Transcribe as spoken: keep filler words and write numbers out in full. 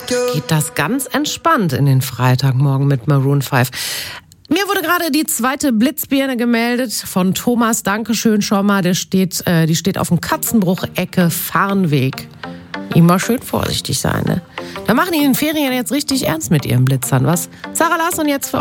geht das ganz entspannt in den Freitagmorgen mit Maroon fünf. Mir wurde gerade die zweite Blitzbirne gemeldet von Thomas. Dankeschön schon mal. Der steht, äh, die steht auf dem Katzenbruch-Ecke Farnweg. Immer schön vorsichtig sein, ne? Da machen die in den Ferien jetzt richtig ernst mit ihren Blitzern, was? Sarah Larsson jetzt für